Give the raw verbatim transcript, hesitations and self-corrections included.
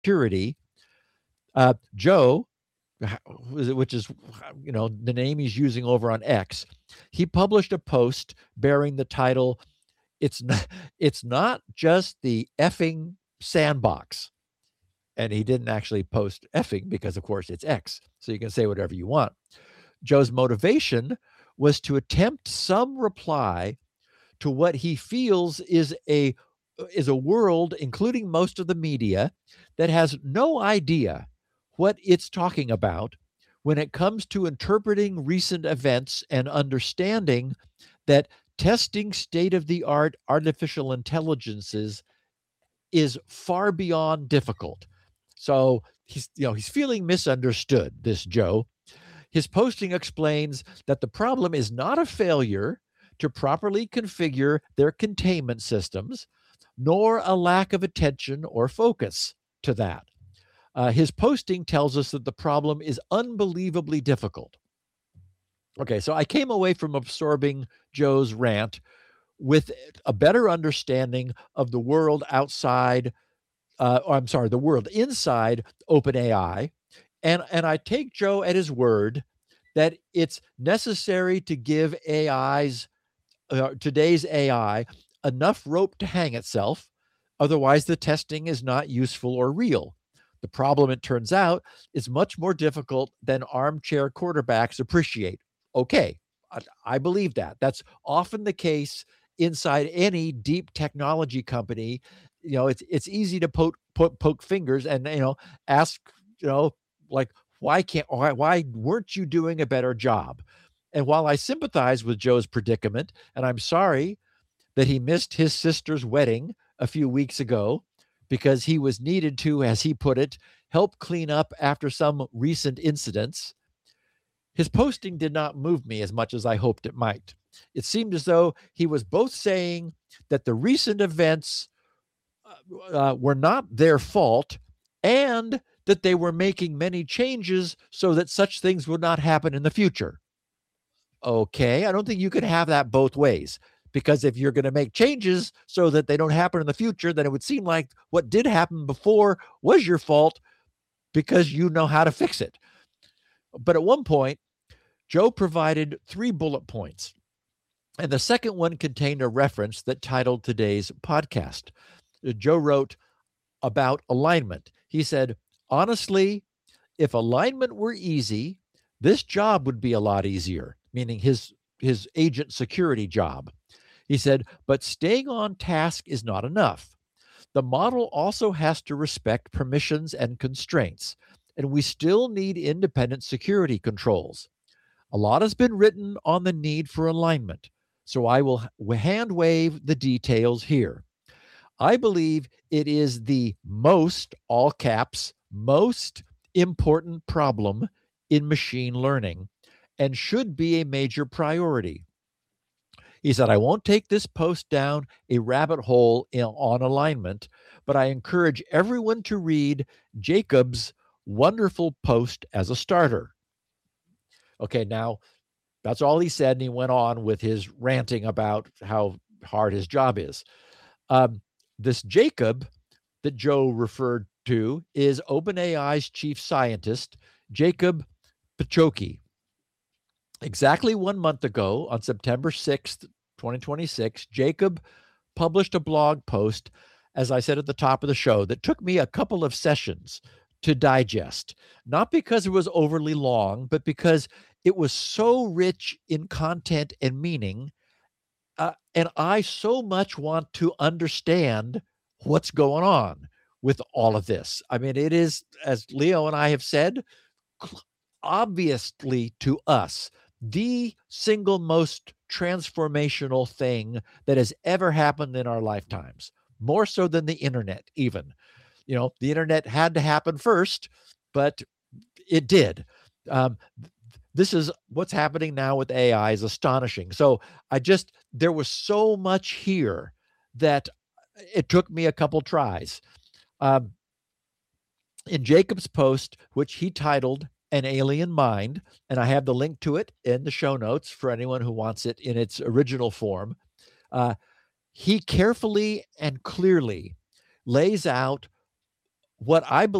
security, uh, Joe, which is, you know, the name he's using over on X, he published a post bearing the title, "It's not, it's not just the effing sandbox." And he didn't actually post effing because, of course, it's X. So you can say whatever you want. Joe's motivation was to attempt some reply to what he feels is a is a world, including most of the media, that has no idea what it's talking about when it comes to interpreting recent events and understanding that testing state-of-the-art artificial intelligences is far beyond difficult. So he's, you know, he's feeling misunderstood, this Joe. His posting explains that the problem is not a failure to properly configure their containment systems, nor a lack of attention or focus to that. Uh, his posting tells us that the problem is unbelievably difficult. Okay, so I came away from absorbing Joe's rant with a better understanding of the world outside, uh, or I'm sorry, the world inside OpenAI. And, and I take Joe at his word that it's necessary to give A I's, uh, today's A I, enough rope to hang itself. Otherwise, the testing is not useful or real. The problem, it turns out, is much more difficult than armchair quarterbacks appreciate. Okay, I, I believe that. That's often the case inside any deep technology company. You know, it's it's easy to poke poke, poke fingers and, you know, ask, you know, like, why can't why, why weren't you doing a better job? And while I sympathize with Joe's predicament, and I'm sorry that he missed his sister's wedding a few weeks ago because he was needed to, as he put it, help clean up after some recent incidents, his posting did not move me as much as I hoped it might. It seemed as though he was both saying that the recent events uh, were not their fault and that they were making many changes so that such things would not happen in the future. Okay, I don't think you can have that both ways, because if you're going to make changes so that they don't happen in the future, then it would seem like what did happen before was your fault because you know how to fix it. But at one point, Joe provided three bullet points, and the second one contained a reference that titled today's podcast. Joe wrote about alignment. He said, honestly, if alignment were easy, this job would be a lot easier, meaning his, his agent security job. He said, but staying on task is not enough. The model also has to respect permissions and constraints, and we still need independent security controls. A lot has been written on the need for alignment, so I will hand wave the details here. I believe it is the most, all caps, most important problem in machine learning and should be a major priority. He said, I won't take this post down a rabbit hole in, on alignment, but I encourage everyone to read Jacob's wonderful post as a starter. Okay, now that's all he said, and he went on with his ranting about how hard his job is. Um, this Jacob that Joe referred to is OpenAI's chief scientist, Jacob Pachoki. Exactly one month ago, on September sixth, twenty twenty-six, Jacob published a blog post, as I said at the top of the show, that took me a couple of sessions to digest, not because it was overly long, but because it was so rich in content and meaning, uh, and I so much want to understand what's going on with all of this. I mean, it is, as Leo and I have said, obviously to us, the single most transformational thing that has ever happened in our lifetimes, more so than the internet even. You know, the internet had to happen first, but it did. Um, this is what's happening now with A I is astonishing. So I just, there was so much here that it took me a couple tries. Um, in Jacob's post, which he titled An Alien Mind, and I have the link to it in the show notes for anyone who wants it in its original form, uh, he carefully and clearly lays out what I